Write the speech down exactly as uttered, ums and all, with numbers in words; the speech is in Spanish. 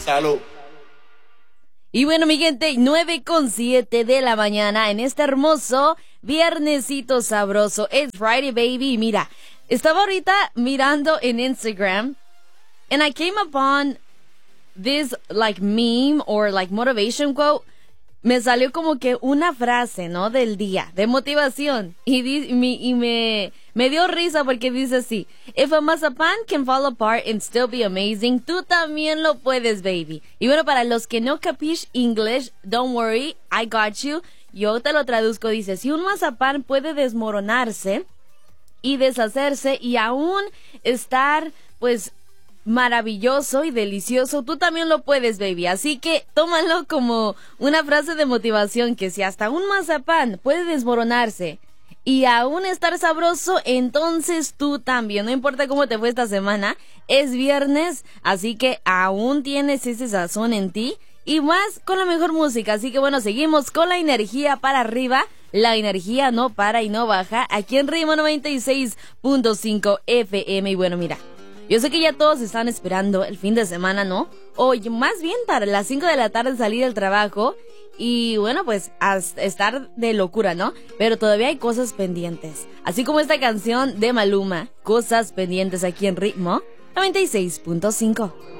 Salud. Y bueno, mi gente, nueve con siete de la mañana en este hermoso viernesito sabroso. Es Friday, baby. Mira, estaba ahorita mirando en Instagram and I came upon this like meme or like motivation quote. Me salió como que una frase, ¿no? Del día, de motivación. Y, di, mi, y me, me dio risa porque dice así: If a mazapan can fall apart and still be amazing, tú también lo puedes, baby. Y bueno, para los que no capish English, don't worry, I got you. Yo te lo traduzco, dice: si un mazapán puede desmoronarse y deshacerse y aún estar, pues, maravilloso y delicioso, tú también lo puedes, baby. Así que tómalo como una frase de motivación, que si hasta un mazapán puede desmoronarse y aún estar sabroso, entonces tú también. No importa cómo te fue esta semana, es viernes, así que aún tienes ese sazón en ti y más con la mejor música. Así que bueno, seguimos con la energía para arriba. La energía no para y no baja aquí en Ritmo noventa y seis punto cinco F M. Y bueno, mira, yo sé que ya todos están esperando el fin de semana, ¿no? O más bien para las cinco de la tarde salir del trabajo y bueno, pues a estar de locura, ¿no? Pero todavía hay cosas pendientes. Así como esta canción de Maluma, Cosas Pendientes, aquí en Ritmo noventa y seis punto cinco.